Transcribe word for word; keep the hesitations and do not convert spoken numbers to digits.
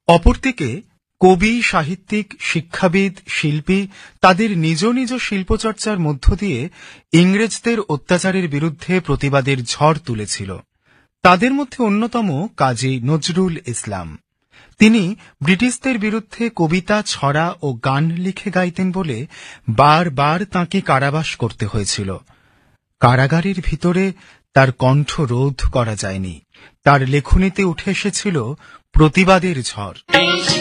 অপরদিকে কবি, সাহিত্যিক, শিক্ষাবিদ, শিল্পী তাদের নিজ নিজ শিল্পচর্চার মধ্য দিয়ে ইংরেজদের অত্যাচারের বিরুদ্ধে প্রতিবাদের ঝড় তুলেছিল। তাদের মধ্যে অন্যতম কাজী নজরুল ইসলাম। তিনি ব্রিটিশদের বিরুদ্ধে কবিতা, ছড়া ও গান লিখে গাইতেন বলে বারবার তাঁকে কারাবাস করতে হয়েছিল। কারাগারের ভিতরে তার কণ্ঠ রোধ করা যায়নি। তার লেখনীতে উঠে এসেছিল প্রতিবাদের ঝড়।